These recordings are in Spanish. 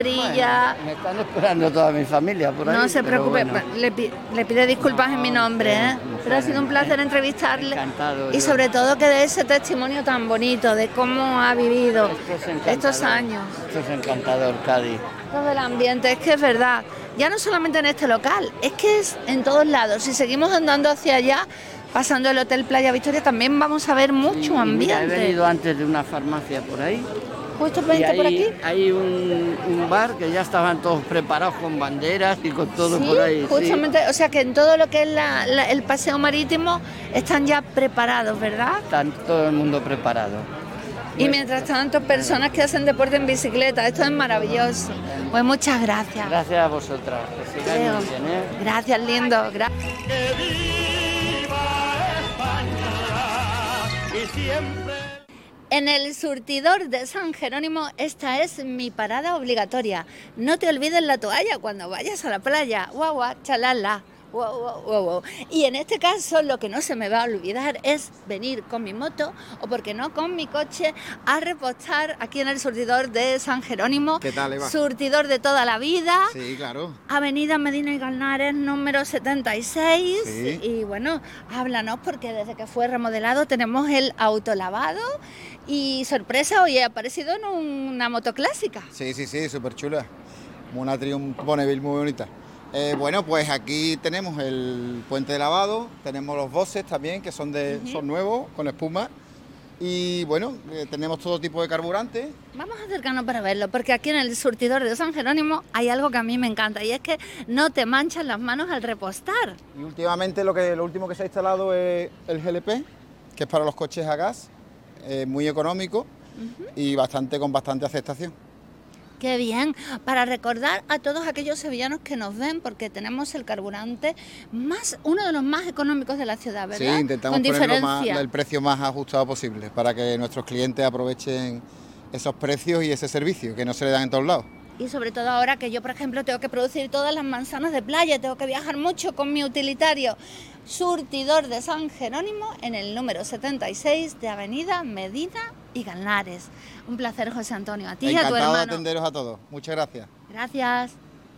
Bueno, me están esperando toda mi familia por ahí. No se preocupe, bueno. le pide disculpas en mi nombre, ¿eh? Pero ha sido un placer entrevistarle. Encantado, y sobre todo que dé ese testimonio tan bonito de cómo ha vivido estos años. Esto es encantador, Cádiz. Todo el ambiente, es que es verdad. Ya no solamente en este local, es que es en todos lados. Si seguimos andando hacia allá, pasando el Hotel Playa Victoria, también vamos a ver mucho ambiente. Mira, he venido antes de una farmacia por ahí. Justo por aquí. Hay un bar que ya estaban todos preparados con banderas y con todo Sí, por ahí. justamente, sí. O sea que en todo lo que es el paseo marítimo están ya preparados, ¿verdad? Está todo el mundo preparado. Y mientras tanto, personas que hacen deporte en bicicleta, esto es maravilloso. Pues muchas gracias. Gracias a vosotras, que sigáis muy bien, ¿eh? Gracias, lindo. Que viva España y siempre. En el surtidor de San Jerónimo, esta es mi parada obligatoria. No te olvides la toalla cuando vayas a la playa. Guau, guau, chalala. Wow, wow, wow, wow. Y en este caso lo que no se me va a olvidar es venir con mi moto o porque no con mi coche a repostar aquí en el surtidor de San Jerónimo. ¿Qué tal, Eva? Surtidor de toda la vida. Sí, claro. Avenida Medina y Galnares, número 76. Sí. Y bueno, háblanos porque desde que fue remodelado tenemos el autolavado y sorpresa, hoy he aparecido en una moto clásica. Sí, súper chula. Una Triumph Bonneville muy bonita. Bueno, pues aquí tenemos el puente de lavado, tenemos los bosses también, que son nuevos, con espuma. Y bueno, tenemos todo tipo de carburantes. Vamos a acercarnos para verlo, porque aquí en el surtidor de San Jerónimo hay algo que a mí me encanta, y es que no te manchan las manos al repostar. Y últimamente lo último que se ha instalado es el GLP, que es para los coches a gas, muy económico y con bastante aceptación. Qué bien, para recordar a todos aquellos sevillanos que nos ven, porque tenemos el carburante uno de los más económicos de la ciudad, ¿verdad? Sí, intentamos ponerlo el precio más ajustado posible para que nuestros clientes aprovechen esos precios y ese servicio que no se le dan en todos lados. Y sobre todo ahora que yo, por ejemplo, tengo que producir todas las manzanas de playa, tengo que viajar mucho con mi utilitario. Surtidor de San Jerónimo en el número 76 de Avenida Medina y Galnares. Un placer, José Antonio, a ti y a tu hermano. Encantado de atenderos a todos. Muchas gracias. Gracias.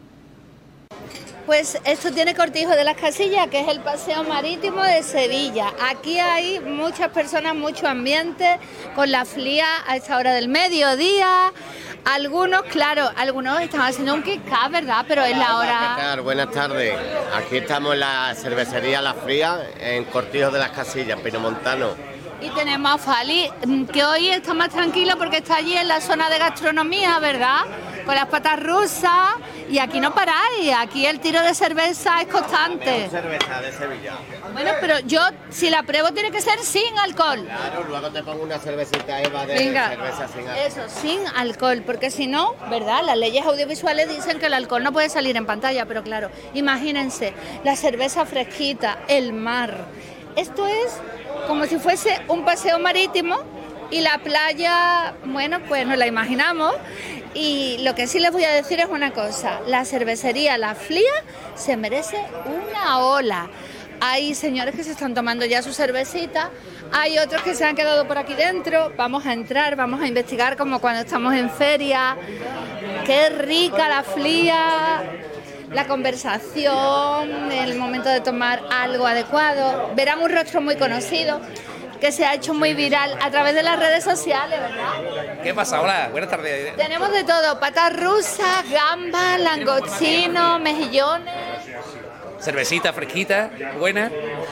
Pues esto tiene Cortijo de las Casillas, que es el paseo marítimo de Sevilla. Aquí hay muchas personas, mucho ambiente, con la FLIA a esta hora del mediodía. Algunos están haciendo un kick-up, ¿verdad? Pero es la hora... ¿Qué tal? Buenas tardes. Aquí estamos en la cervecería La Fría, en Cortijo de las Casillas, Pinomontano. Y tenemos a Fali, que hoy está más tranquilo porque está allí en la zona de gastronomía, ¿verdad? Con las patas rusas. Y aquí no paráis, aquí el tiro de cerveza es constante. Cerveza de Sevilla. Bueno, pero yo, si la pruebo, tiene que ser sin alcohol. Claro, luego te pongo una cervecita, Eva, de cerveza sin alcohol. Eso, sin alcohol, porque si no, ¿verdad? Las leyes audiovisuales dicen que el alcohol no puede salir en pantalla, pero claro, imagínense, la cerveza fresquita, el mar. Esto es como si fuese un paseo marítimo y la playa, bueno, pues nos la imaginamos. Y lo que sí les voy a decir es una cosa, la cervecería La Flia se merece una ola. Hay señores que se están tomando ya su cervecita, hay otros que se han quedado por aquí dentro. Vamos a entrar, vamos a investigar como cuando estamos en feria. Qué rica La Flia, la conversación, el momento de tomar algo adecuado. Verán un rostro muy conocido que se ha hecho muy viral a través de las redes sociales, ¿verdad? ¿Qué pasa? Hola, buenas tardes. Tenemos de todo, patas rusas, gambas, langostinos, mejillones. Cervecita fresquita, buena.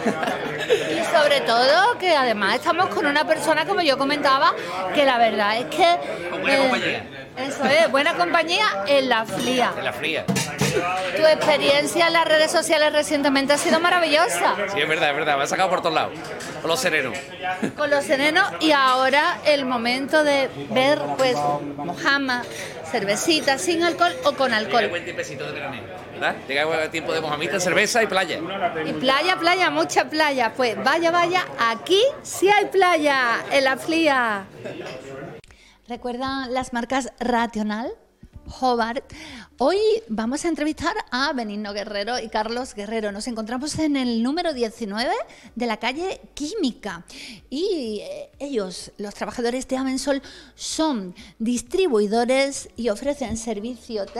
Y sobre todo que además estamos con una persona, como yo comentaba, que la verdad es que... Con buena compañía. Eso es, buena compañía en La Flia. En La Fría. Tu experiencia en las redes sociales recientemente ha sido maravillosa. Sí, es verdad, me ha sacado por todos lados. Con los serenos. Con los serenos y ahora el momento de ver, pues, mojama, cervecita, sin alcohol o con alcohol. Llega buen tiempecito de veraneo, ¿verdad? Llega buen tiempo de mojamita, cerveza y playa. Y playa, mucha playa. Pues vaya, aquí sí hay playa, en La Flia. ¿Recuerdan las marcas Rational? Hobart. Hoy vamos a entrevistar a Benigno Guerrero y Carlos Guerrero. Nos encontramos en el número 19 de la calle Química y ellos, los trabajadores de Amensol, son distribuidores y ofrecen servicio de